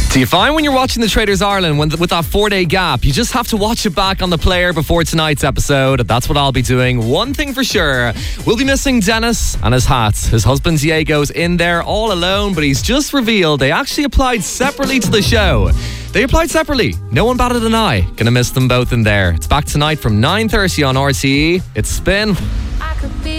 Do you find when you're watching the Traders Ireland with that 4-day gap, you just have to watch it back on the player before tonight's episode? That's what I'll be doing. One thing for sure, we'll be missing Dennis and his hat. His husband Diego's in there all alone, but he's just revealed they actually applied separately to the show. They applied separately. No one batted an eye. Gonna miss them both in there. It's back tonight from 9:30 on RTE. It's Spin.